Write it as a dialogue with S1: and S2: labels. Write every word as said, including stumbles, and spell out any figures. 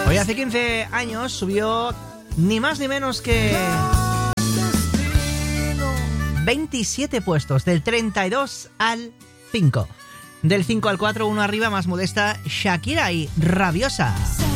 S1: Hoy hace quince años subió ni más ni menos que veintisiete puestos, del treinta y dos al cinco. Del cinco al cuatro, uno arriba, más modesta, Shakira y Rabiosa.